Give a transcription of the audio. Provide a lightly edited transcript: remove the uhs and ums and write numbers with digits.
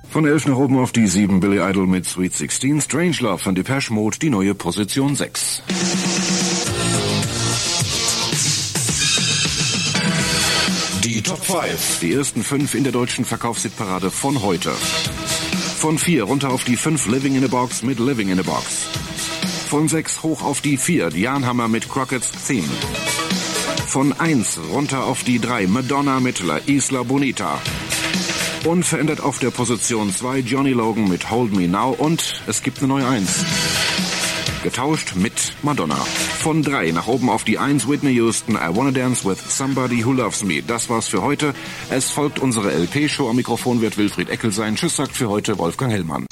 Von 11 nach oben auf die 7 Billy Idol mit Sweet 16, Strangelove von Depeche Mode, die neue Position 6. Die Top 5. Die ersten 5 in der deutschen Verkaufshitparade von heute. Von 4 runter auf die 5 Living in a Box mit Living in a Box. Von 6 hoch auf die 4 Jan Hammer mit Crockett's Theme. Von 1 runter auf die 3 Madonna mit La Isla Bonita. Unverändert auf der Position 2 Johnny Logan mit Hold Me Now und es gibt eine neue 1. Getauscht mit Madonna. Von 3 nach oben auf die 1 Whitney Houston, I Wanna Dance with Somebody Who Loves Me. Das war's für heute. Es folgt unsere LP-Show. Am Mikrofon wird Wilfried Eckel sein. Tschüss sagt für heute Wolfgang Hellmann.